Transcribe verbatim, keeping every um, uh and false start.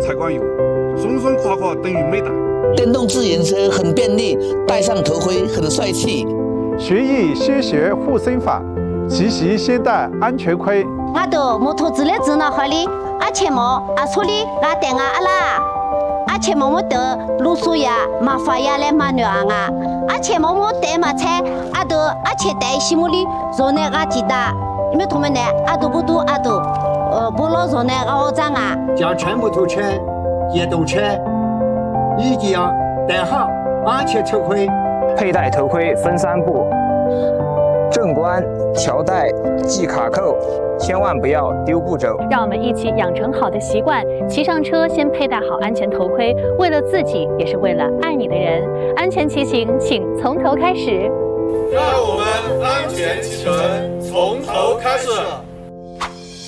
才管用，松松垮垮等于没带。 电动自行车很便利，戴上头盔很帅气。 学艺先学护身法，骑行先戴安全盔。 我都摩托车的指导好哩，而且么啊处理我带我阿拉，而且么我得路数呀、马法呀来马牛啊，而且么我带马菜，阿都而且带西木里，昨天我记得，因为他们呢阿都不多阿都，呃不老昨天我长啊。 将全部头车、电动车一定要戴好安全头盔。 佩戴头盔分三步：正关、调带、系卡扣，千万不要丢步走。 让我们一起养成好的习惯，骑上车先佩戴好安全头盔，为了自己，也是为了爱你的人。安全骑行，请从头开始。 让我们安全启程，从头开始。